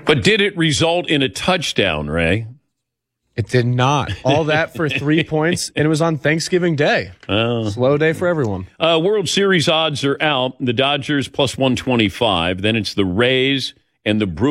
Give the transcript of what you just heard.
But did it result in a touchdown, Ray? It did not. All that for 3 points, and it was on Thanksgiving Day. Slow day for everyone. World Series odds are out. The Dodgers plus 125. Then it's the Rays and the Brewers.